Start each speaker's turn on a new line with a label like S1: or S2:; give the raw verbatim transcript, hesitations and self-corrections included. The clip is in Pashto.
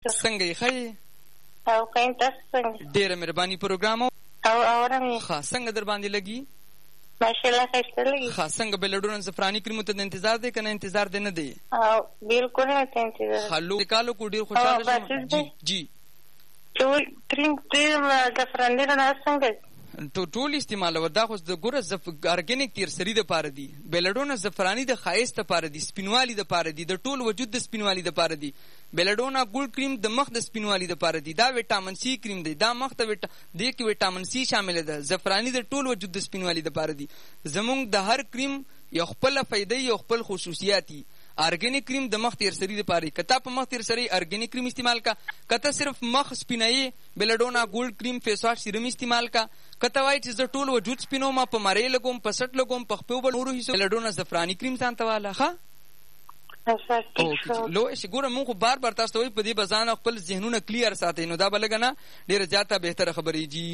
S1: څنګه یې ښه یې؟
S2: او ښه تاسو څنګه؟
S1: ډېره مهرباني پروګرام
S2: او اورم یې.
S1: ښه څنګه در باندې لګي؟
S2: ماشاءالله ښایسته لګي.
S1: ښه څنګه بلډون زعفراني کریمو ته د انتظار دی که نه انتظار دی نه دی؟
S2: او بالکل نه ته انتظار.
S1: ښه لو کالو کو ډېر خوشحاله شوم. جی جی
S2: ټول کریم ډېر زعفراني رڼا څنګه
S1: ټول استعمالوه. دا خو د ګوره ارګینیک تیرسري دپاره دي. بیلډونه زعفراني د ښایست دپاره دي، سپینوالي دپاره دي، د ټول وجود د سپینوالي دپاره دي. بیلډونه ګل کریم د مخ د سپینوالي دپاره دي. دا ویټامین سی کریم دی، دا مخ ته ویټا دې کې ویټامین سی شامله ده. زعفراني د ټول وجود د سپینوالي دپاره دي. زمونږ د هر کریم یو خپله فایده یو خپل خصوصیات دي. ارګینیک کریم د مخ تیرسري دپاره که تا په مخ تیرسري ارګینیک کریم استعمال کا، که ته صرف مخ سپینوي بیلډونه ګولډ کریم فیس واش سیرم استعمال کا، که ته وایې چې زه ټول وجود سپینوم، په مرۍ لګوم، په سټ لګوم، په خپو به نورو حصو بیلډونه زعفراني کریم ځان ته واله. ښه لو شي ګوره مونږ خو بار بار تاسو ته وایو په دې به ځان خپل ذهنونه کلیر ساتئ، نو دا به لږه نه ډېره زیاته بهتره خبرې جي.